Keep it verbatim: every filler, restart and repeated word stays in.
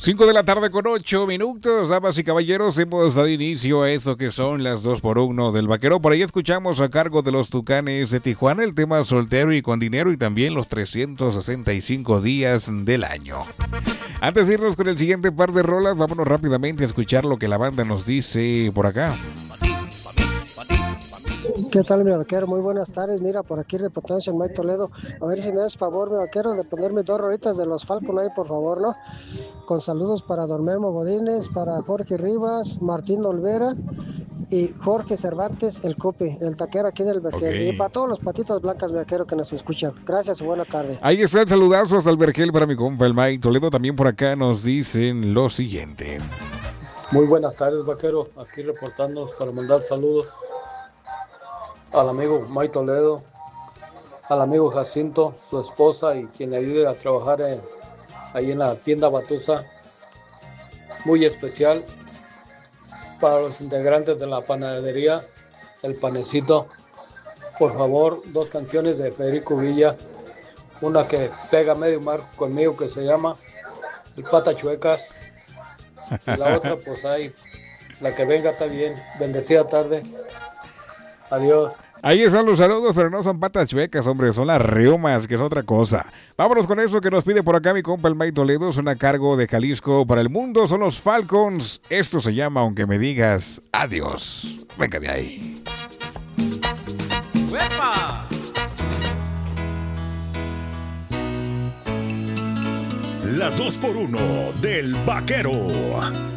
cinco de la tarde con ocho minutos, damas y caballeros, hemos dado inicio a esto que son las dos por uno del Vaquero. Por ahí escuchamos a cargo de los Tucanes de Tijuana el tema Soltero y con Dinero y también los trescientos sesenta y cinco días del año. Antes de irnos con el siguiente par de rolas, vámonos rápidamente a escuchar lo que la banda nos dice por acá. ¿Qué tal, mi vaquero? Muy buenas tardes. Mira, por aquí reportándose en Mike Toledo. A ver si me das favor, mi vaquero, de ponerme dos rolitas de los Falcon ahí, por favor, ¿no? Con saludos para Don Memo Godínez, para Jorge Rivas, Martín Olvera y Jorge Cervantes, el Cupi, el taquero aquí del Vergel. Okay. Y para todos los patitas blancas, mi vaquero, que nos escuchan. Gracias y buena tarde. Ahí está el saludazo hasta el Vergel para mi compa, el Mike Toledo. También por acá nos dicen lo siguiente. Muy buenas tardes, vaquero. Aquí reportándonos para mandar saludos al amigo Mike Toledo, al amigo Jacinto, su esposa y quien le ayude a trabajar en, ahí en la tienda Batusa. Muy especial para los integrantes de la panadería El Panecito. Por favor, dos canciones de Federico Villa, una que pega medio mar conmigo que se llama El Pata Chuecas, y la otra pues ahí, la que venga está bien. Bendecida tarde. Adiós. Ahí están los saludos, pero no son patas chuecas, hombre, son las reumas, que es otra cosa. Vámonos con eso que nos pide por acá mi compa el Mike Toledo, es una cargo de Jalisco para el mundo, son los Falcons. Esto se llama Aunque me digas adiós. Venga de ahí. ¡Uepa! Las dos por uno del Vaquero.